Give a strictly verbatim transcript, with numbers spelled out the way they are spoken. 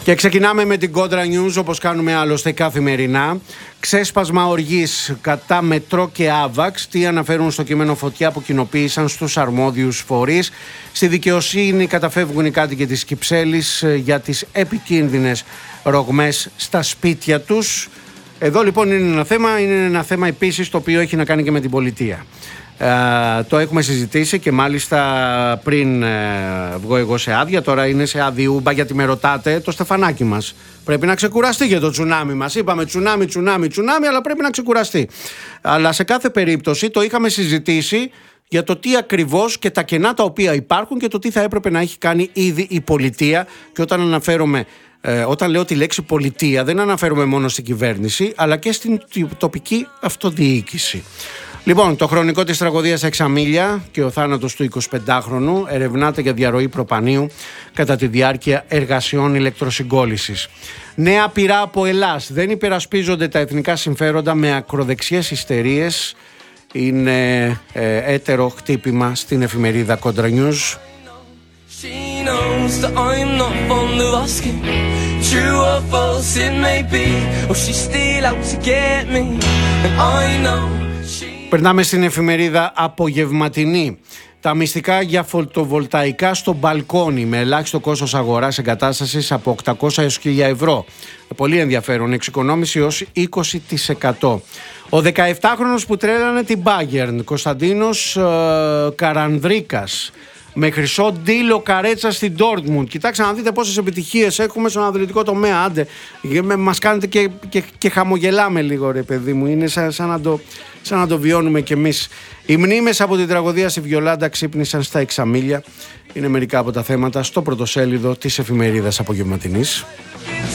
Και ξεκινάμε με την Κόντρα News, όπως κάνουμε άλλωστε καθημερινά. Ξέσπασμα οργής κατά Μετρό και Άβαξ. Τι αναφέρουν στο κείμενο φωτιά που κοινοποίησαν στους αρμόδιους φορείς. Στη δικαιοσύνη καταφεύγουν οι κάτοικοι της Κυψέλης για τις επικίνδυνες ρογμές στα σπίτια τους. Εδώ λοιπόν είναι ένα θέμα, είναι ένα θέμα επίσης το οποίο έχει να κάνει και με την πολιτεία. Uh, το έχουμε συζητήσει και μάλιστα πριν uh, βγω εγώ σε άδεια, τώρα είναι σε αδιούμπα γιατί με ρωτάτε το στεφανάκι μας. Πρέπει να ξεκουραστεί για το τσουνάμι μας. Είπαμε τσουνάμι, τσουνάμι, τσουνάμι, αλλά πρέπει να ξεκουραστεί. Αλλά σε κάθε περίπτωση το είχαμε συζητήσει για το τι ακριβώς και τα κενά τα οποία υπάρχουν και το τι θα έπρεπε να έχει κάνει ήδη η πολιτεία. Και όταν αναφέρομαι, ε, όταν λέω τη λέξη πολιτεία, δεν αναφέρομαι μόνο στην κυβέρνηση, αλλά και στην τοπική αυτοδιοίκηση. Λοιπόν, το χρονικό της τραγωδίας Εξαμίλια και ο θάνατος του εικοσιπεντάχρονου ερευνάται για διαρροή προπανίου κατά τη διάρκεια εργασιών ηλεκτροσυγκόλλησης. Νέα πειρά από Ελλάς. Δεν υπερασπίζονται τα εθνικά συμφέροντα με ακροδεξιές ιστερίες. Είναι ε, έτερο χτύπημα στην εφημερίδα Κόντρα News. Περνάμε στην εφημερίδα Απογευματινή. Τα μυστικά για φωτοβολταϊκά στο μπαλκόνι με ελάχιστο κόστος αγοράς εγκατάστασης από οκτακόσια έως χίλια ευρώ. Πολύ ενδιαφέρον, εξοικονόμηση ως είκοσι τοις εκατό. Ο δεκαεπτάχρονος που τρέλανε την Bayern, Κωνσταντίνος ε, Καρανδρίκας, με χρυσό ντύλο καρέτσα στην Dortmund. Κοιτάξτε να δείτε πόσες επιτυχίες έχουμε στον αθλητικό τομέα. Άντε, μας κάνετε και, και, και χαμογελάμε λίγο, ρε παιδί μου. Είναι σαν, σαν, να το, σαν να το βιώνουμε κι εμείς. Οι μνήμες από την τραγωδία στη Βιολάντα ξύπνησαν στα Εξαμίλια. Είναι μερικά από τα θέματα στο πρωτοσέλιδο της εφημερίδας Απογευματινής.